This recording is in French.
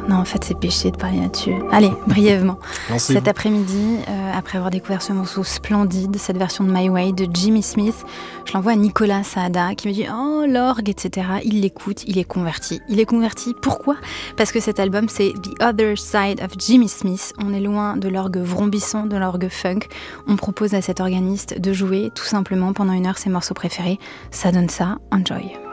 Non, en fait, c'est péché de parler là-dessus. Allez, brièvement. Lancez-vous. Cet après-midi, après avoir découvert ce morceau splendide, cette version de My Way de Jimmy Smith, je l'envoie à Nicolas Saada qui me dit « Oh, l'orgue, etc. » Il l'écoute, il est converti. Il est converti, pourquoi ? Parce que cet album, c'est The Other Side of Jimmy Smith. On est loin de l'orgue vrombissant, de l'orgue funk. On propose à cet organiste de jouer tout simplement pendant 1 heure ses morceaux préférés. Ça donne ça, enjoy.